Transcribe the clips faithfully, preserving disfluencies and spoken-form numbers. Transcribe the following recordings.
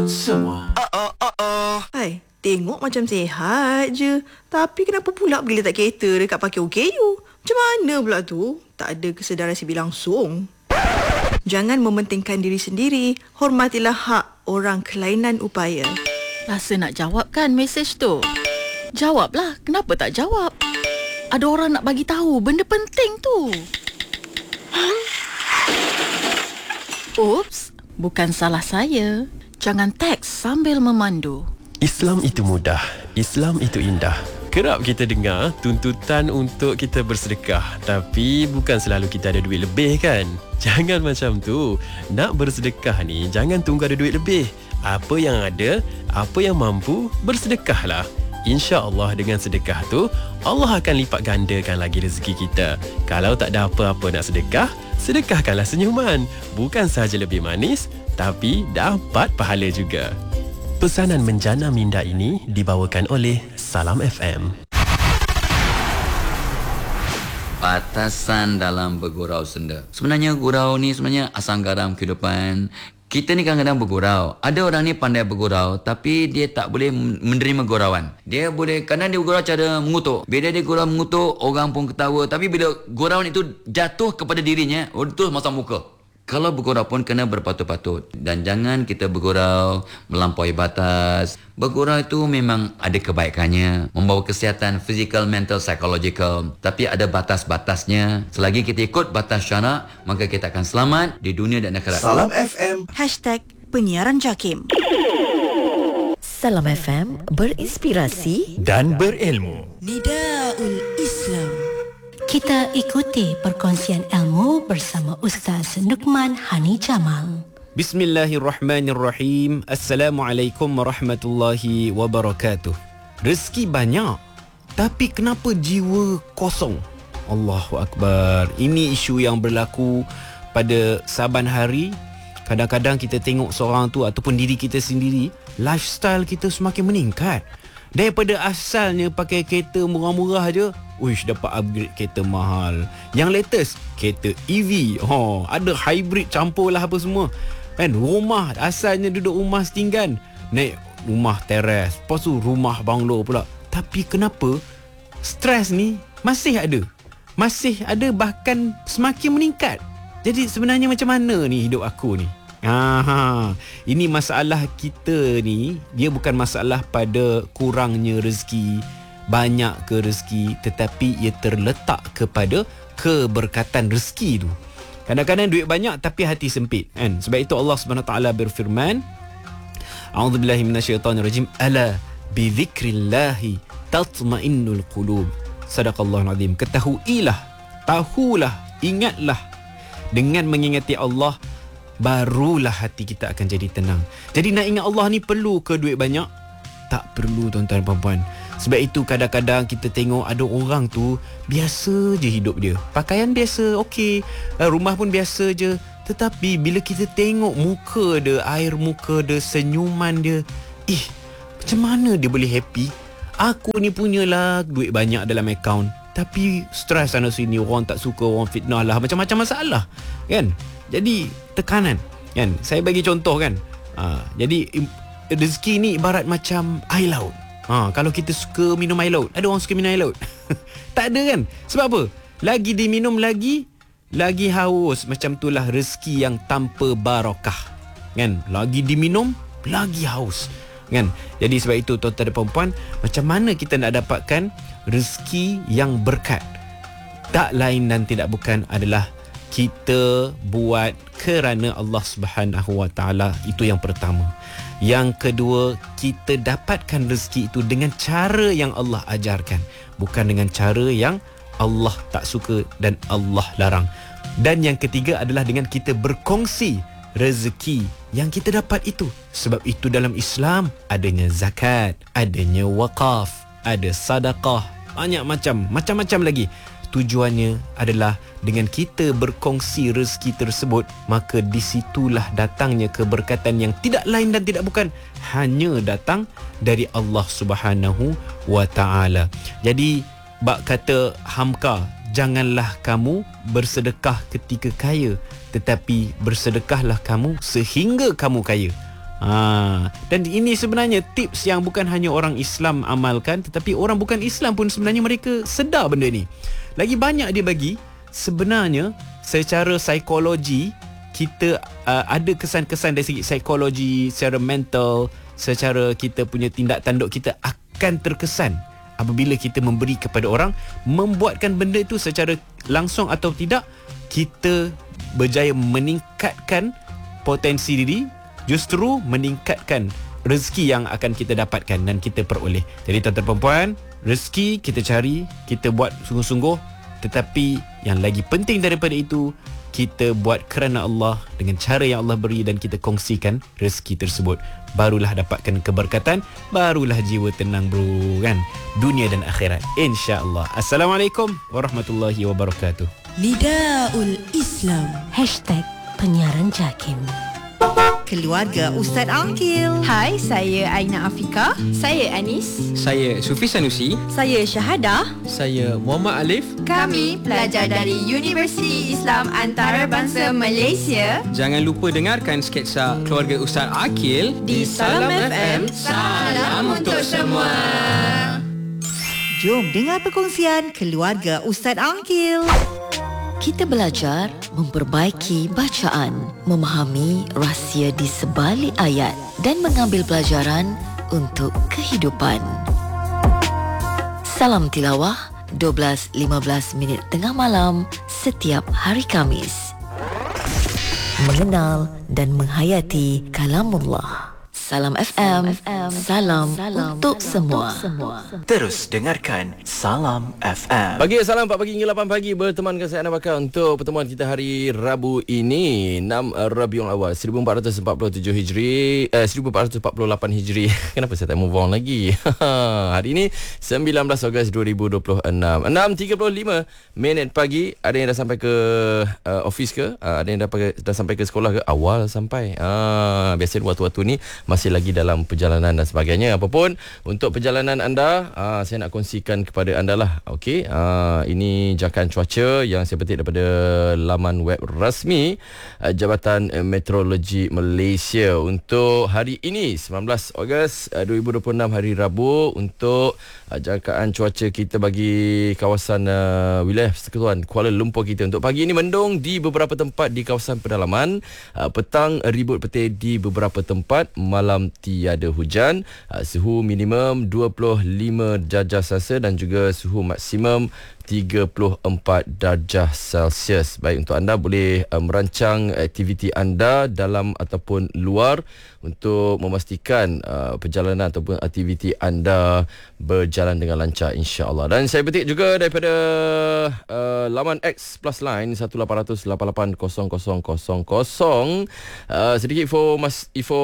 semua. Hai, tengok macam sihat je. Tapi kenapa pula pergi letak kereta dekat parking O K U? Macam mana pula tu? Tak ada kesedaran sibik langsung. Jangan mementingkan diri sendiri. Hormatilah hak orang kelainan upaya. Rasa nak jawab kan mesej tu? Jawablah, kenapa tak jawab? Ada orang nak bagi tahu benda penting tu. Ups, bukan salah saya. Jangan teks sambil memandu. Islam itu mudah, Islam itu indah. Kerap kita dengar tuntutan untuk kita bersedekah, tapi bukan selalu kita ada duit lebih kan? Jangan macam tu. Nak bersedekah ni jangan tunggu ada duit lebih. Apa yang ada, apa yang mampu, bersedekahlah. InsyaAllah dengan sedekah tu, Allah akan lipat gandakan lagi rezeki kita. Kalau tak ada apa-apa nak sedekah, sedekahkanlah senyuman. Bukan sahaja lebih manis, tapi dapat pahala juga. Pesanan menjana minda ini dibawakan oleh Salam F M. Batasan dalam bergurau senda. Sebenarnya gurau ni sebenarnya asam garam kehidupan. Kita ni kadang-kadang bergurau. Ada orang ni pandai bergurau tapi dia tak boleh menerima gurauan. Dia boleh, kadang dia bergurau cara mengutuk. Bila dia gurau mengutuk, orang pun ketawa. Tapi bila gurauan itu jatuh kepada dirinya, oh, terus masam muka. Kalau bergurau pun kena berpatut-patut. Dan jangan kita bergurau melampaui batas. Bergurau itu memang ada kebaikannya. Membawa kesihatan fizikal, mental, psychological. Tapi ada batas-batasnya. Selagi kita ikut batas syarak, maka kita akan selamat di dunia dan akhirat. Salam F M. Hashtag penyiaran JAKIM. Salam F M, berinspirasi Dan berilmu. Nidaul Islam. Kita ikuti perkongsian ilmu bersama Ustaz Nukman Hani Jamal. Bismillahirrahmanirrahim. Assalamualaikum warahmatullahi wabarakatuh. Rezeki banyak, tapi kenapa jiwa kosong? Allahu Akbar. Ini isu yang berlaku pada saban hari. Kadang-kadang kita tengok seorang tu ataupun diri kita sendiri, lifestyle kita semakin meningkat. Daripada asalnya pakai kereta murah-murah je, uish, dapat upgrade kereta mahal. Yang latest, kereta E V. Oh, ada hybrid campur lah apa semua. Kan, rumah asalnya duduk rumah setinggan, naik rumah teres, lepas tu rumah banglo pula. Tapi kenapa stres ni masih ada? Masih ada, bahkan semakin meningkat. Jadi sebenarnya macam mana ni hidup aku ni? Aha, ini masalah kita ni, dia bukan masalah pada kurangnya rezeki, banyak ke rezeki, tetapi ia terletak kepada keberkatan rezeki tu. Kadang-kadang duit banyak tapi hati sempit, kan? Sebab itu Allah Subhanahu Wa Taala berfirman, A'udzubillahi minasyaitonirrajim, ala bi dzikrillahi tatma'innul qulub. Sadaqallahul azim. Ketahuilah, tahulah, ingatlah, dengan mengingati Allah barulah hati kita akan jadi tenang. Jadi nak ingat Allah ni perlu ke duit banyak? Tak perlu, tuan-tuan dan puan-puan. Sebab itu kadang-kadang kita tengok ada orang tu biasa je hidup dia, pakaian biasa, okey, rumah pun biasa je. Tetapi bila kita tengok muka dia, air muka dia, senyuman dia, ih, macam mana dia boleh happy? Aku ni punyalah duit banyak dalam akaun, tapi stres sana sini, orang tak suka, orang fitnah lah, macam-macam masalah, kan? Jadi tekanan, kan? Saya bagi contoh, kan? Ha, jadi rezeki ni ibarat macam air laut. Ha, kalau kita suka minum air laut, ada orang suka minum air laut? Tak ada, kan? Sebab apa? Lagi diminum lagi, lagi haus. Macam itulah rezeki yang tanpa barakah, kan? Lagi diminum, lagi haus, kan? Jadi sebab itu, tuan-tuan dan puan-puan, macam mana kita nak dapatkan rezeki yang berkat? Tak lain dan tidak bukan adalah kita buat kerana Allah Subhanahu Wa Taala. Itu yang pertama. Yang kedua, kita dapatkan rezeki itu dengan cara yang Allah ajarkan, bukan dengan cara yang Allah tak suka dan Allah larang. Dan yang ketiga adalah dengan kita berkongsi rezeki yang kita dapat itu. Sebab itu dalam Islam adanya zakat, adanya wakaf, ada sedekah, banyak macam, macam-macam lagi. Tujuannya adalah dengan kita berkongsi rezeki tersebut, maka disitulah datangnya keberkatan yang tidak lain dan tidak bukan hanya datang dari Allah Subhanahu Wa Taala. Jadi bab kata Hamka, janganlah kamu bersedekah ketika kaya, tetapi bersedekahlah kamu sehingga kamu kaya. Ha, dan ini sebenarnya tips yang bukan hanya orang Islam amalkan, tetapi orang bukan Islam pun sebenarnya mereka sedar benda ni. Lagi banyak dia bagi, sebenarnya secara psikologi kita uh, ada kesan-kesan dari segi psikologi, secara mental, secara kita punya tindak tanduk kita akan terkesan apabila kita memberi kepada orang, membuatkan benda itu secara langsung atau tidak kita berjaya meningkatkan potensi diri, justru meningkatkan rezeki yang akan kita dapatkan dan kita peroleh. Jadi tuan-tuan perempuan, rezeki kita cari, kita buat sungguh-sungguh, tetapi yang lagi penting daripada itu, kita buat kerana Allah dengan cara yang Allah beri dan kita kongsikan rezeki tersebut. Barulah dapatkan keberkatan, barulah jiwa tenang bro, kan? Dunia dan akhirat, insya-Allah. Assalamualaikum warahmatullahi wabarakatuh. Nidaul Islam Hashtag Penyiaran Jakim. Keluarga Ustaz Aqil. Hai, saya Aina Afika. Saya Anis. Saya Sufi Sanusi. Saya Syahadah. Saya Muhammad Alif. Kami pelajar dari Universiti Islam Antarabangsa Malaysia. Jangan lupa dengarkan sketsa Keluarga Ustaz Aqil di Salam F M. Salam untuk semua. Jom dengar perkongsian Keluarga Ustaz Aqil. Kita belajar memperbaiki bacaan, memahami rahsia di sebalik ayat dan mengambil pelajaran untuk kehidupan. Salam tilawah dua belas lima belas minit tengah malam setiap hari Khamis. Mengenal dan menghayati kalamullah. Salam F M, salam, salam untuk semua. Terus dengarkan Salam F M. Pagi Salam empat pagi hingga lapan pagi bertemankan saya Ana Bakar untuk pertemuan kita hari Rabu ini enam Rabiul Awal seribu empat ratus empat puluh tujuh Hijri eh, seribu empat ratus empat puluh lapan Hijri. Kenapa saya tak move on lagi? Hari ini sembilan belas Ogos dua ribu dua puluh enam, enam tiga puluh lima minit pagi. Ada yang dah sampai ke uh, office ke? Uh, ada yang dah, dah sampai ke sekolah ke? Awal sampai. Uh, biasanya waktu-waktu ni masih lagi dalam perjalanan dan sebagainya. Apapun untuk perjalanan anda, aa, saya nak kongsikan kepada anda lah. Okey, aa, ini jangkaan cuaca yang saya petik daripada laman web rasmi aa, Jabatan Meteorologi Malaysia untuk hari ini sembilan belas Ogos dua ribu dua puluh enam, hari Rabu, untuk aa, jangkaan cuaca kita bagi kawasan aa, wilayah Persekutuan Kuala Lumpur kita. Untuk pagi ini mendung di beberapa tempat di kawasan pedalaman, aa, petang ribut petir di beberapa tempat, malam tiada hujan, suhu minimum dua puluh lima darjah Celsius dan juga suhu maksimum tiga puluh empat darjah Celsius. Baik, untuk anda boleh uh, merancang aktiviti anda dalam ataupun luar untuk memastikan uh, perjalanan ataupun aktiviti anda berjalan dengan lancar, insya-Allah. Dan saya petik juga daripada uh, laman X Plus Line satu lapan kosong lapan lapan kosong kosong kosong kosong, uh, sedikit info mas info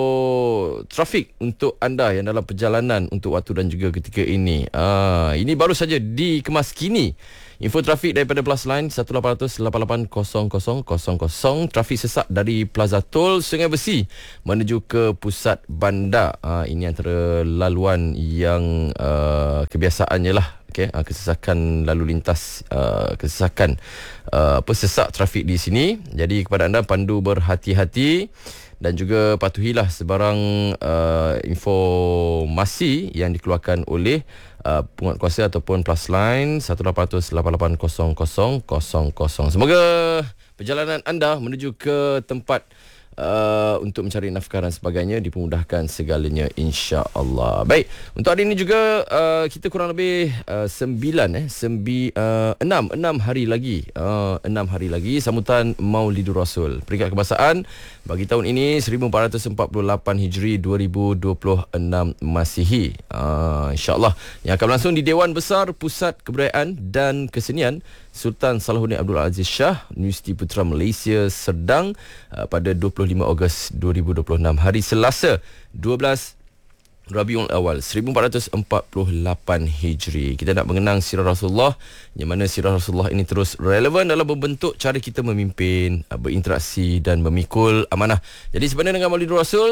trafik untuk anda yang dalam perjalanan untuk waktu dan juga ketika ini. Uh, ini baru saja dikemas kini. Info trafik daripada Plus Line satu lapan kosong lapan lapan kosong kosong kosong kosong. Trafik sesak dari Plaza Tol Sungai Besi menuju ke pusat bandar. Uh, ini antara laluan yang uh, kebiasaannya lah. Okay, uh, kesesakan lalu lintas, uh, kesesakan uh, apa sesak trafik di sini. Jadi kepada anda, pandu berhati-hati dan juga patuhilah sebarang uh, informasi yang dikeluarkan oleh uh, penguatkuasa ataupun Plus Line satu lapan kosong lapan lapan kosong kosong kosong kosong. Semoga perjalanan anda menuju ke tempat Uh, untuk mencari nafkah dan sebagainya dipermudahkan segalanya, insya-Allah. Baik, untuk hari ini juga uh, kita kurang lebih uh, sembilan eh sembi uh, enam enam hari lagi uh, enam hari lagi sambutan Maulidur Rasul. Peringkat kebahasaan bagi tahun ini seribu empat ratus empat puluh lapan Hijri dua ribu dua puluh enam Masihi. Uh, insya-Allah yang akan berlangsung di Dewan Besar Pusat Kebudayaan dan Kesenian Sultan Salahuddin Abdul Aziz Shah, Universiti Putra Malaysia, Serdang, uh, pada dua puluh lima Ogos dua ribu dua puluh enam, hari Selasa dua belas Rabiul Awal seribu empat ratus empat puluh lapan Hijri. Kita nak mengenang sirah Rasulullah, yang mana sirah Rasulullah ini terus relevan dalam membentuk cara kita memimpin, uh, berinteraksi dan memikul amanah. Jadi sebenarnya dengan Maulidur Rasul,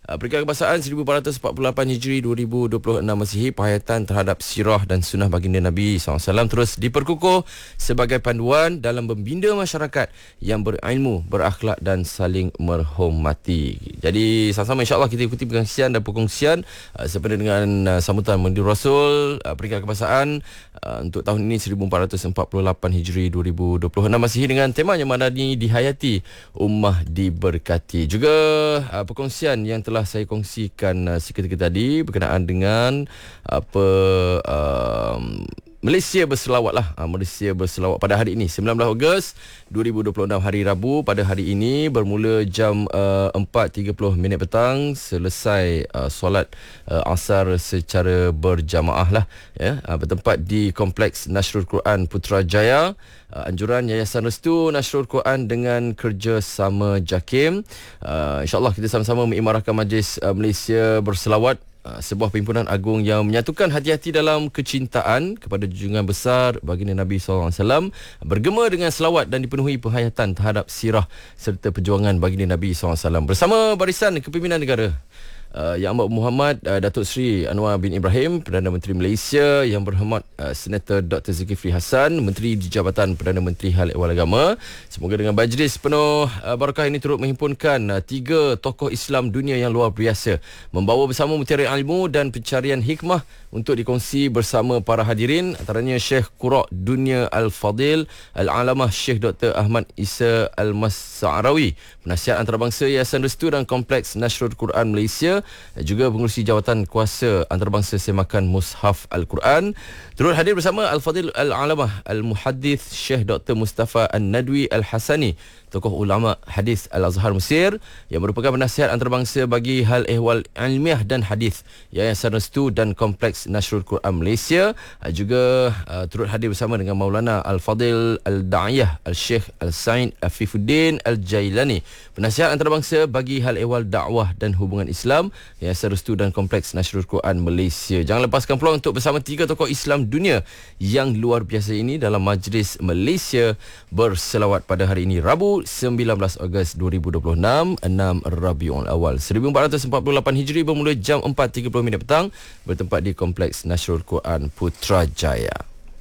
Uh, Peringkat Kebangsaan seribu empat ratus empat puluh lapan Hijri dua ribu dua puluh enam Masihi, penghayatan terhadap sirah dan sunnah baginda Nabi sallallahu alaihi wasallam terus diperkukuh sebagai panduan dalam membina masyarakat yang berilmu, berakhlak dan saling menghormati. Jadi sama-sama insya-Allah kita ikuti perkongsian dan perkongsian uh, sempena dengan uh, sambutan Mendiang Rasul uh, peringkat kebangsaan uh, untuk tahun ini seribu empat ratus empat puluh lapan Hijri dua ribu dua puluh enam Masihi dengan temanya Madani dihayati, ummah diberkati. Juga uh, perkongsian yang telah saya kongsikan uh, seketika tadi berkenaan dengan apa uh, Malaysia berselawat lah. Ha, Malaysia berselawat pada hari ini sembilan belas Ogos dua ribu dua puluh enam, hari Rabu. Pada hari ini bermula jam uh, empat tiga puluh minit petang, selesai uh, solat uh, asar secara berjamaah lah, ya, uh, bertempat di Kompleks Nasrul Quran Putrajaya. Uh, anjuran Yayasan Restu Nasrul Quran dengan kerjasama JAKIM. Uh, InsyaAllah kita sama-sama mengimarahkan Majlis uh, Malaysia berselawat, sebuah perhimpunan agung yang menyatukan hati-hati dalam kecintaan kepada junjungan besar baginda Nabi sallallahu alaihi wasallam, bergema dengan selawat dan dipenuhi penghayatan terhadap sirah serta perjuangan baginda Nabi sallallahu alaihi wasallam bersama Barisan Kepimpinan Negara Uh, Yang Amat Muhammad uh, Datuk Seri Anwar bin Ibrahim, Perdana Menteri Malaysia, Yang Berhormat uh, Senator Doktor Zulkifli Hassan, Menteri di Jabatan Perdana Menteri Hal Ehwal Agama. Semoga dengan majlis penuh uh, barakah ini turut menghimpunkan uh, tiga tokoh Islam dunia yang luar biasa, membawa bersama mutiara ilmu dan pencarian hikmah untuk dikongsi bersama para hadirin, antaranya Syekh Qura' Dunia Al-Fadil Al-Alamah Syekh Doktor Ahmad Isa Al-Mas'arawi, penasihat antarabangsa Yayasan Restu dan Kompleks Nasrul Quran Malaysia, juga pengurusi jawatan kuasa antarabangsa semakan Mushaf Al-Quran. Turut hadir bersama Al-Fadil Al-Alamah Al-Muhaddith Syekh Doktor Mustafa An-Nadwi Al-Hasani, tokoh ulama hadis Al-Azhar Mesir yang merupakan penasihat antarabangsa bagi hal ehwal ilmiah dan hadis Yayasan Restu dan Kompleks Nasrul Quran Malaysia. Juga uh, turut hadir bersama dengan Maulana Al-Fadil Al-Da'iyah Al-Syekh Al-Sain Afifuddin Al-Jailani, penasihat antarabangsa bagi hal ehwal dakwah dan hubungan Islam Yayasan Restu dan Kompleks Nasrul Quran Malaysia. Jangan lepaskan peluang untuk bersama tiga tokoh Islam dunia yang luar biasa ini dalam Majlis Malaysia berselawat pada hari ini Rabu sembilan belas Ogos dua ribu dua puluh enam, enam Rabiul Awal seribu empat ratus empat puluh lapan Hijri, bermula jam empat tiga puluh minit petang, bertempat di Kompleks Nasrul Quran Putrajaya.